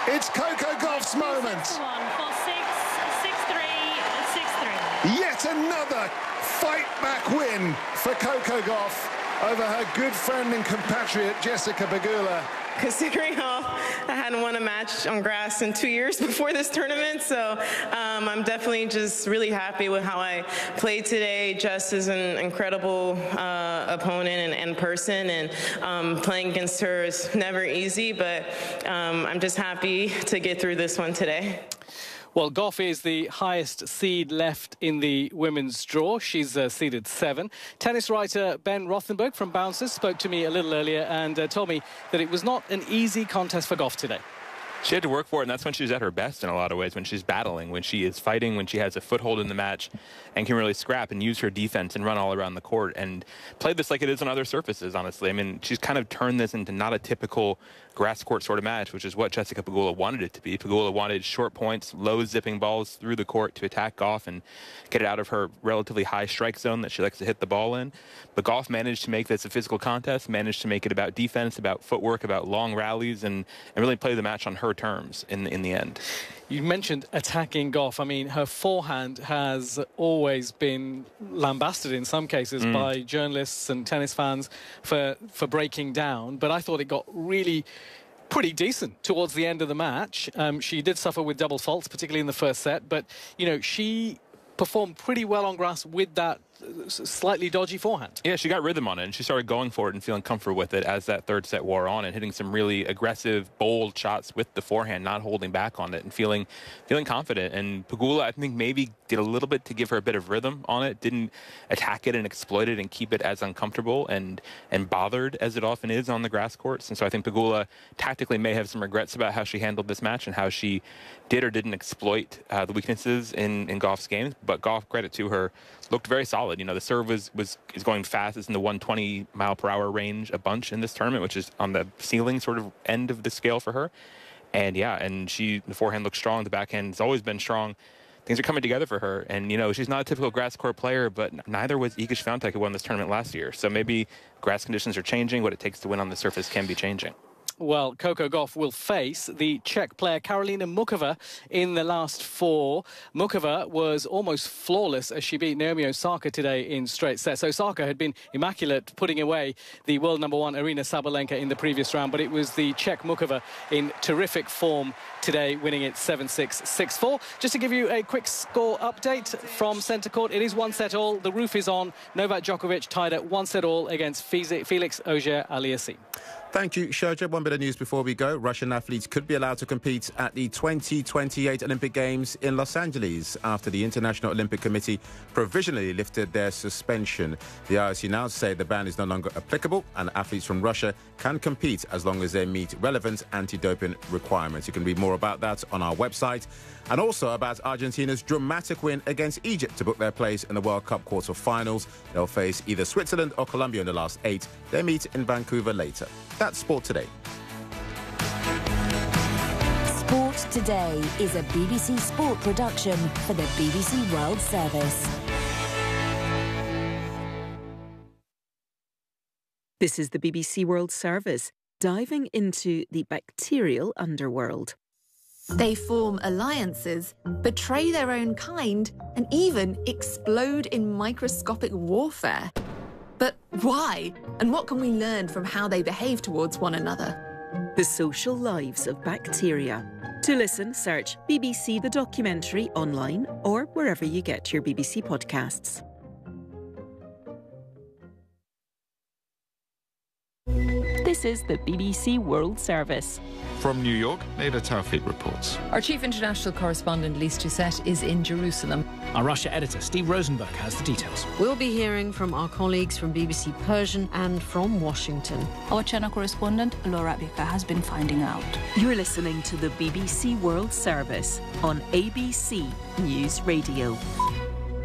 It's Coco Gauff's moment. 6-1 for 6-3, 6-3. Yet another fight-back win for Coco Gauff over her good friend and compatriot Jessica Pegula. Considering how I hadn't won a match on grass in 2 years before this tournament, so I'm definitely just really happy with how I played today. Jess is an incredible opponent and person, and playing against her is never easy, but I'm just happy to get through this one today. Well, Gauff is the highest seed left in the women's draw. She's seeded 7. Tennis writer Ben Rothenberg from Bouncers spoke to me a little earlier and told me that it was not an easy contest for Gauff today. She had to work for it, and that's when she's at her best in a lot of ways, when she's battling, when she is fighting, when she has a foothold in the match and can really scrap and use her defense and run all around the court and play this like it is on other surfaces, honestly. I mean, she's kind of turned this into not a typical grass court sort of match, which is what Jessica Pegula wanted it to be. Pegula wanted short points, low zipping balls through the court to attack Gauff and get it out of her relatively high strike zone that she likes to hit the ball in. But Gauff managed to make this a physical contest, managed to make it about defense, about footwork, about long rallies, and really play the match on her terms in the end. You mentioned attacking Gauff. I mean, her forehand has always been lambasted in some cases by journalists and tennis fans for breaking down. But I thought it got really pretty decent towards the end of the match. She did suffer with double faults, particularly in the first set. But, you know, she performed pretty well on grass with that slightly dodgy forehand. Yeah, she got rhythm on it, and she started going for it and feeling comfortable with it as that third set wore on and hitting some really aggressive, bold shots with the forehand, not holding back on it and feeling confident. And Pegula, I think, maybe did a little bit to give her a bit of rhythm on it, didn't attack it and exploit it and keep it as uncomfortable and bothered as it often is on the grass courts. And so I think Pegula tactically may have some regrets about how she handled this match and how she did or didn't exploit the weaknesses in Gauff's games. But Gauff, credit to her, looked very solid. You know, the serve is going fast. It's in the 120-mile-per-hour range a bunch in this tournament, which is on the ceiling sort of end of the scale for her. And yeah, and the forehand looks strong. The backhand has always been strong. Things are coming together for her. And, you know, she's not a typical grass court player, but neither was Iga Swiatek, who won this tournament last year. So maybe grass conditions are changing. What it takes to win on the surface can be changing. Well, Coco Gauff will face the Czech player Karolina Muchova in the last 4. Muchova was almost flawless as she beat Naomi Osaka today in straight sets. Osaka had been immaculate, putting away the world number 1 Aryna Sabalenka in the previous round, but it was the Czech Muchova in terrific form today, winning it 7-6, 6-4. Just to give you a quick score update from centre court, it is 1-1 The roof is on. Novak Djokovic tied at 1-1 against Felix Auger-Aliassime. Thank you, Shoja. One bit of news before we go. Russian athletes could be allowed to compete at the 2028 Olympic Games in Los Angeles after the International Olympic Committee provisionally lifted their suspension. The IOC now say the ban is no longer applicable and athletes from Russia can compete as long as they meet relevant anti-doping requirements. You can read more about that on our website, and also about Argentina's dramatic win against Egypt to book their place in the World Cup quarter-finals. They'll face either Switzerland or Colombia in the last 8. They meet in Vancouver later. That's Sport Today. Sport Today is a BBC Sport production for the BBC World Service. This is the BBC World Service, diving into the bacterial underworld. They form alliances, betray their own kind, and even explode in microscopic warfare. But why? And what can we learn from how they behave towards one another? The social lives of bacteria. To listen, search BBC The Documentary online or wherever you get your BBC podcasts. This is the BBC World Service. From New York, Nader Tawfiq reports. Our chief international correspondent, Lise Doucette, is in Jerusalem. Our Russia editor, Steve Rosenberg, has the details. We'll be hearing from our colleagues from BBC Persian and from Washington. Our channel correspondent, Laura Abika, has been finding out. You're listening to the BBC World Service on ABC News Radio.